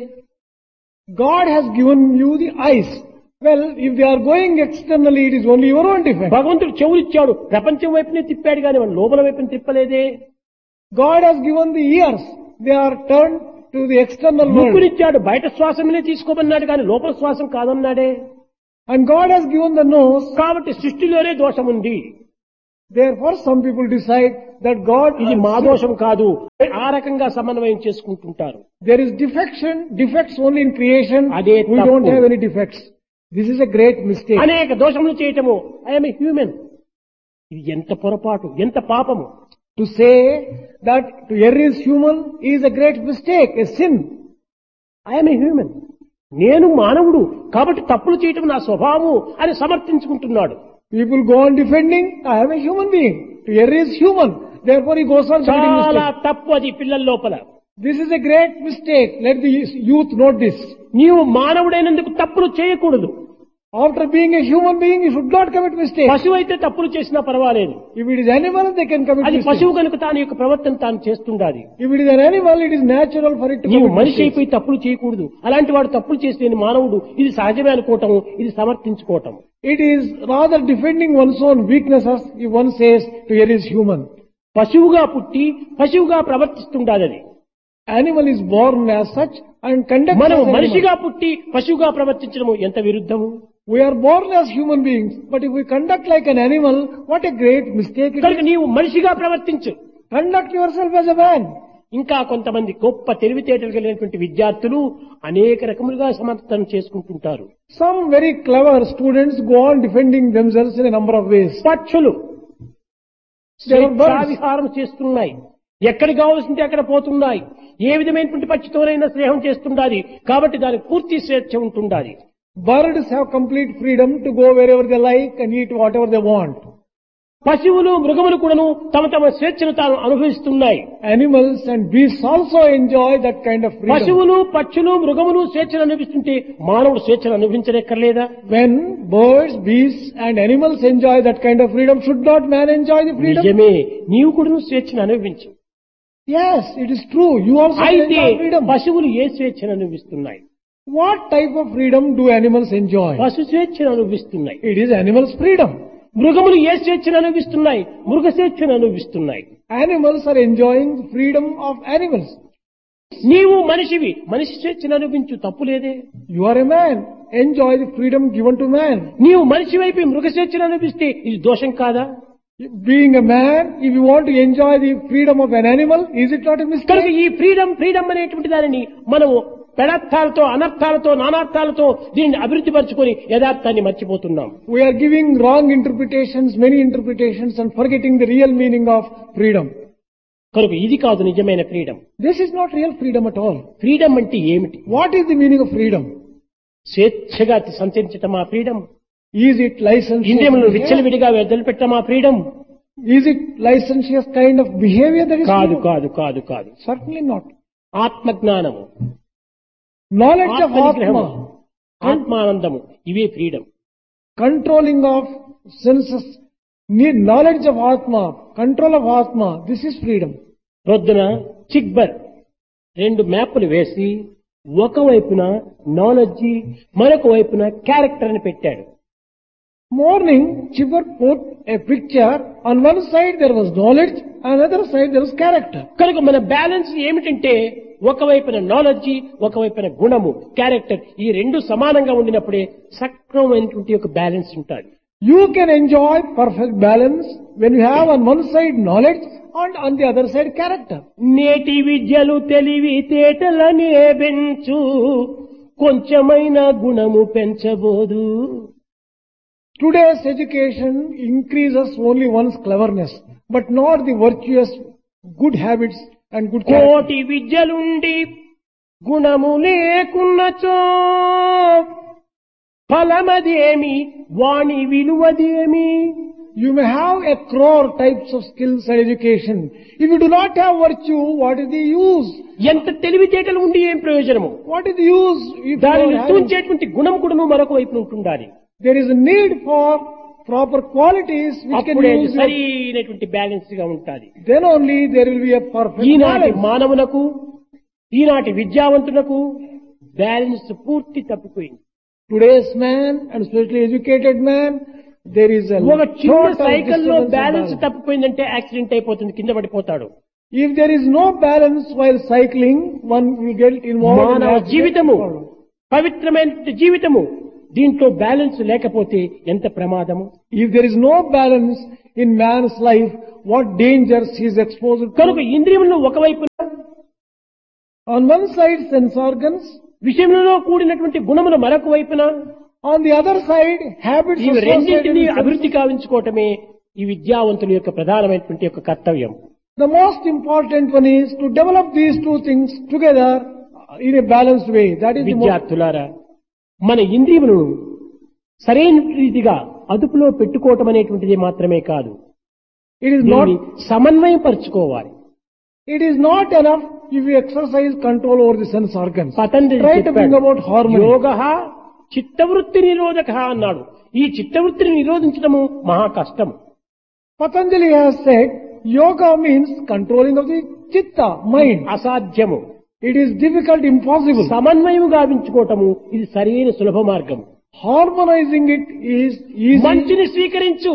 God has given you the eyes. Well, if they are going externally, it is only your own defect. భగవంతుడు చెవులు ఇచ్చాడు ప్రపంచం వైపునే తిప్పాడు కానీ మన లోపల వైపున తిప్పలేదే. God has given the ears. They are turned to the external world. ముక్కునిచ్చాడు బయట శ్వాసమునే తీసుకోమన్నాడు కానీ లోపల శ్వాసం కాదన్నాడే. And God has given the nose. కాబట్టి సృష్టిలోనే దోషం ఉంది. Therefore, some people decide that God ఇది మా దోషం కాదు, ఆ రకంగా సమన్వయం చేసుకుంటుంటారు. there is defection, defects only in creation. అదే We తప్పు. don't have any defects. This is a great mistake. అనేక దోషములు చేయటము, ఐఎమ్ ఏ హ్యూమన్, ఇది ఎంత పొరపాటు, ఎంత పాపము. To say that to err is human is a great mistake, a sin. I'm a human, నేను మానవుడు కాబట్టి తప్పులు చేయటం నా స్వభావము అని సమర్థించుకుంటున్నాడు. People go on defending, I am a human being. To err is human. Therefore he goes on committing చాలా mistakes. తప్పు అది పిల్లల లోపల. This is a great mistake. Let the youth note this. నీవు మానవుడైనందుకు తప్పులు చేయకూడదు. After being a human being, you should not commit mistakes. పశువు అయితే తప్పులు చేసినా పర్వాలేదు. If it is animal, they can commit అది mistakes. పశువు కనుక తాను యొక్క ప్రవర్తన తాను చేస్తుండాలి. If it is an animal, it is natural for it to నీవు commit మనిషి mistakes. అయిపోయి తప్పులు చేయకూడదు. అలాంటి వాడు తప్పులు చేస్తే నేను మానవుడు, ఇది సహజమే అనుకోవటం, ఇది సమర్థించుకోవటం. It is rather defending one's own weaknesses if one says to err is human. పశువుగా పుట్టి పశువుగా ప్రవర్తిస్తుండాలి అది. Animal is born as such and conducts మనం as an మనిషిగా animal. పుట్టి పశువుగా ప్రవర్తించడం ఎంత విరుద్ధము. We are born as human beings, but if we conduct like an animal, what a great mistake it కనుక is. నీవు మనిషిగా ప్రవర్తించు. Conduct yourself as a man. ఇంకా కొంతమంది గొప్ప తెలివితేటలు కలిగినటువంటి విద్యార్థులు అనేక రకములుగా సమర్థన చేసుకుంటుంటారు. Some very clever students go on defending themselves in a number of ways. పక్షులు There are birds. విహారం చేస్తున్నాయి, ఎక్కడికి కావాల్సింటే అక్కడ పోతున్నాయి, ఏ విధమైనటువంటి పక్షితోనైనా స్నేహం చేస్తుండాలి, కాబట్టి దానికి పూర్తి స్వేచ్ఛ ఉంటుండాలి. Birds have complete freedom to go wherever they like and eat whatever they want. పశువులు మృగములు కూడాను తమ తమ స్వేచ్ఛను తాను అనుభవిస్తున్నాయి. Animals and beasts also enjoy that kind of freedom. పశువులు పక్షులు మృగములు స్వేచ్ఛను అనుభవిస్తుంటే మానవుడు స్వేచ్ఛను అనుభవించనక్కర్లేదా? When birds, beasts and animals enjoy that kind of freedom, should not man enjoy the freedom? నిజమే, నీవు కూడా స్వేచ్ఛను అనుభవించు. Yes, it is true. You also అయితే enjoy freedom. పశువులు ఏ స్వేచ్ఛను అనుభవిస్తున్నాయి? What type of freedom do animals enjoy? పశు స్వేచ్ఛను అనుభవిస్తున్నాయి. It is animals' freedom. మృగములు ఏ స్వేచ్ఛను అనుభవిస్తున్నాయి? మృగ స్వేచ్ఛను అనుభవిస్తున్నాయి. Animals are enjoying the freedom of animals. నీవు మనిషివి, మనిషి స్వేచ్ఛను అనుభవించు, తప్పు లేదే. You are a man. Enjoy the freedom given to man. నీవు మనిషి వైపు మృగ స్వేచ్ఛను అనుభవిస్తే ఇది దోషం కాదా? Being a man, if you want to enjoy the freedom of an animal, is it not a కనుక mistake? ఈ ఫ్రీడమ్ ఫ్రీడమ్ అనేటువంటి దానిని మనము పెడర్థాలతో అనర్థాలతో నానార్థాలతో దీనిని అభివృద్ధి పరుచుకొని యథార్థాన్ని మర్చిపోతున్నాం. We are giving wrong interpretations, many interpretations, and forgetting the real meaning of freedom. కనుక ఇది కాదు నిజమైన freedom. This is not real freedom at all. Freedom అంటే ఏమిటి? What is the meaning of freedom? స్వేచ్ఛగా సంచరించటమా ఫ్రీడమ్? Is it licentious? ఇంద్రియములను విచ్చలవిడిగా వదిలిపెట్టమా freedom? Is it licentious kind of behavior that is కాదు freedom? కాదు కాదు కాదు. Certainly not. ఆత్మజ్ఞానము, Knowledge of ఆత్మనిగ్రహము, Atma, ఆత్మానందము, ఇవే freedom. controlling of senses, need knowledge of Atma, control of Atma, this is freedom. ప్రొద్దున చిక్బర్ రెండు మ్యాప్లు వేసి ఒకవైపున నాలెడ్జి మరొక వైపున క్యారెక్టర్ అని పెట్టాడు. Morning, Chibber put a picture, on one side there was knowledge, on the other side there was character. కనుక మన బ్యాలెన్స్ ఏమిటంటే ఒకవైపున నాలెడ్జి ఒకవైపున గుణము క్యారెక్టర్, ఈ రెండు సమానంగా ఉండినప్పుడే సక్రమమైనటువంటి ఒక బ్యాలెన్స్ ఉంటుంది. You can enjoy perfect balance when you have on one side knowledge and on the other side character. నేటి విద్యలు తెలివి తేటలనే పెంచు, కొంచెమైన గుణము పెంచబోదు. Today's education increases only one's cleverness, but not the virtuous good habits and good character. కోటి విద్యలుండి గుణము లేకున్నచో ఫలమదేమి వాణి విలువదేమి. You may have a crore types of skills and education. If you do not have virtue, what is the use? ఎంత తెలివితేటలు ఉండి ఏం ప్రయోజనము? What is the use if you దానిని don't have? తూంచేటువంటి గుణం కూడాను మరొక వైపు ఉంటుండాలి. There is a need for proper qualities which can అప్పుడే use. సరైనటువంటి బ్యాలెన్స్ గా ఉంటుంది. Then only there will be a perfect ఈనాటి balance. మానవులకు ఈనాటి విద్యావంతులకు బ్యాలెన్స్ పూర్తి తప్పిపోయింది. Today's man and especially educated man, there is a ఒక చిన్న total సైకిల్ లో disturbance of balance balance. తప్పిపోయిందంటే accident అయిపోతుంది, కింద పడిపోతాడు. If there is no balance while cycling, one will get involved in మానవ accident. జీవితము పవిత్రమైన జీవితము దీంట్లో బ్యాలెన్స్ లేకపోతే ఎంత ప్రమాదము. If there is no balance in man's life, what dangers he is exposed to. కనుక ఇంద్రియములను ఒకవైపు On one side, sense organs. విషయంలో కూడినటువంటి గుణములు మరొక వైపున, On the other side, habits ఈ associated రెండింటినీ with sense. అభివృద్ధి కావించుకోవటమే ఈ విద్యావంతుల యొక్క ప్రధానమైనటువంటి యొక్క కర్తవ్యం. The most important one is to develop these two things together in a balanced way. That is the most. విద్యార్థులారా, మన ఇంద్రియములను సరైన రీతిగా అదుపులో పెట్టుకోవటం అనేటువంటిది మాత్రమే కాదు, It is దీన్ని not. సమన్వయం పరుచుకోవాలి. It is not enough if you exercise control over the sense organs. Patanjali Try to bring about harmony. యోగ చిత్తవృత్తి నిరోధక అన్నాడు. ఈ చిత్తవృత్తిని నిరోధించడము మహా కష్టం. Patanjali has said yoga means controlling of the chitta, mind. అసాధ్యము. It is difficult, impossible. సమన్వయం గావించుకోవటము ఇది సరైన సులభ మార్గం. Harmonizing it is easy. మంచిని స్వీకరించు,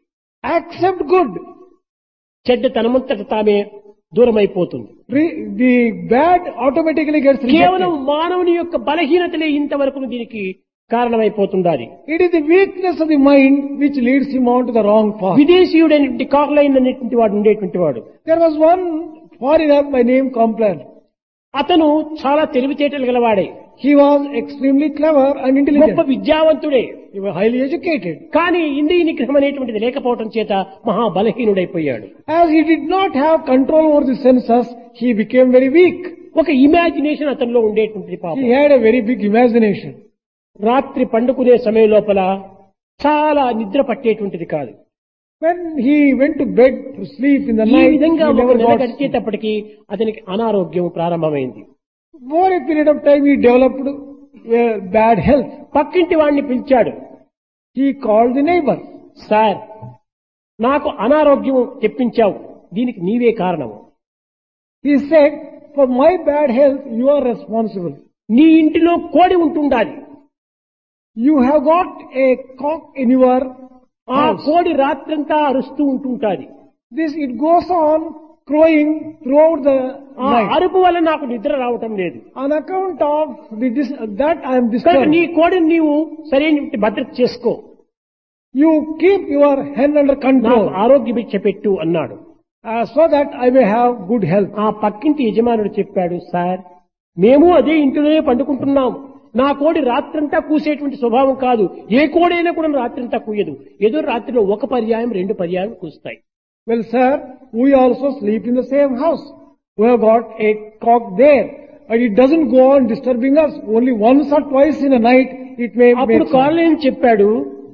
Accept good. చెడ్డ తనమంతట తామే దూరమైపోతుంది. Re- the bad automatically gets కేవలం rejected. మానవుని యొక్క బలహీనతలే ఇంతవరకు దీనికి కారణమైపోతుండాలి. It is the weakness of the mind which leads him on to the wrong path. విదేశీయుడైనటువంటి కార్లైన్ అనేటువంటి వాడు ఉండేటువంటి వాడు. There was one foreigner by name Complan. అతను చాలా తెలివితేటలు గలవాడే, He was extremely clever and గొప్ప intelligent. విద్యావంతుడే. He was highly educated. కానీ ఇంద్రియ నిగ్రహం అనేటువంటిది లేకపోవటం చేత మహా బలహీనుడైపోయాడు. As he did not have control over the senses, he became very weak. ఒక ఇమాజినేషన్ అతనిలో ఉండేటువంటిది పాపం. He had a very big imagination. రాత్రి పండుకునే సమయం లోపల చాలా నిద్ర పట్టేటువంటిది కాదు. When he went to bed to sleep in the ఈ night, విధంగా he ఒక never నెల got sleep. గడిచేటప్పటికి అతనికి అనారోగ్యం ప్రారంభమైంది. Over a period of time, he developed a bad health. పక్కింటి వాడిని పిలిచాడు. He called the neighbor. Sir, నాకు అనారోగ్యం తెప్పించావు, దీనికి నీవే కారణము. He said, for my bad health, you are responsible. నీ ఇంటిలో కోడి ఉంటుండాలి. You have got a cock in your ఆ house. కోడి రాత్రంతా అరుస్తూ ఉంటుంటాది. This, it goes on crowing throughout the ఆ night. అరుపు వల్ల నాకు నిద్ర రావటం లేదు. On account of the, this, that I am కనుక disturbed. నీ కోడిని నీవు సరైన భద్రత చేసుకో, You keep your hen under నాకు control ఆరోగ్య భిక్ష పెట్టు అన్నాడు. uh, so that I may have good health. ఆ పక్కింటి యజమానుడు చెప్పాడు, సార్, మేము అదే ఇంటిలోనే పండుకుంటున్నాం. నా కోడి రాత్రంతా కూసేటువంటి స్వభావం కాదు. ఏ కోడైనా కూడా రాత్రంతా కూయదు. ఏదో రాత్రిలో ఒక పర్యాయం రెండు పర్యాయం కూస్తాయి. Well, sir, we also sleep in the same house. We have got a cock there. And it doesn't go on disturbing us. Only once or twice in a night it may అప్పుడు make sound. కాలేం చెప్పాడు,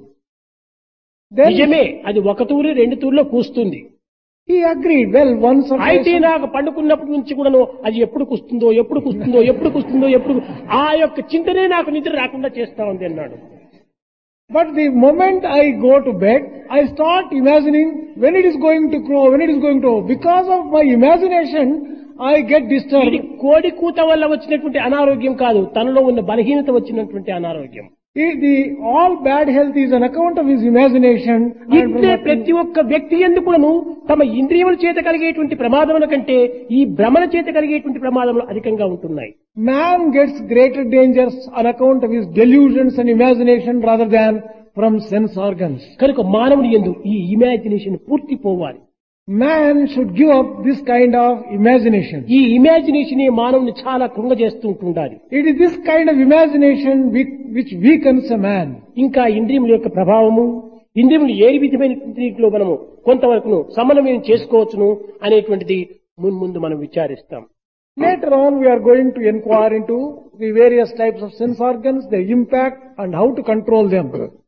Then నిజమే, అది ఒక తూరి రెండు తూర్లో కూస్తుంది. he agreed. Well, once or twice. అయితే నాకు పండుకున్నప్పటి నుంచి కూడాను అది ఎప్పుడు కుస్తుందో ఎప్పుడు కుస్తుందో ఎప్పుడు కుస్తుందో ఎప్పుడు ఆ యొక్క చింతనే నాకు నిద్ర రాకుండా చేస్తా ఉంది అన్నాడు. But the moment I go to bed, I start imagining when it is going to crow, when it is going to. Because of my imagination, I get ఇది disturbed. కోడి కూత వల్ల వచ్చినటువంటి అనారోగ్యం కాదు, తనలో ఉన్న బలహీనత వచ్చినటువంటి అనారోగ్యం. It- the all bad health is on account of his imagination. And ఇట్లే from ప్రతి ఒక్క వ్యక్తి ఎందుకును తమ ఇంద్రియముల చేత కలిగేటువంటి ప్రమాదముల కంటే ఈ భ్రమణ చేత కలిగేటువంటి ప్రమాదములు అధికంగా ఉంటున్నాయి. man gets greater dangers on account of his delusions and imagination rather than from sense organs. కనుక మానవుని యందు ఈ ఇమాజినేషన్ పూర్తి పోవాలి. Man should give up this kind of imagination. ఈ ఇమాజినేషన్ మానవుని చాలా కృంగజేస్తూ ఉంటుండాలి. It is this kind of imagination which, which weakens a man. ఇంకా ఇంద్రియముల యొక్క ప్రభావము, ఇంద్రియములు ఏ విధమైన రీతిలో మనము కొంతవరకును సమన్వయం చేసుకోవచ్చును అనేటువంటిది మున్ముందు మనం విచారిస్తాం. Later on we are going to inquire into the various types of sense organs, their impact and how to control them.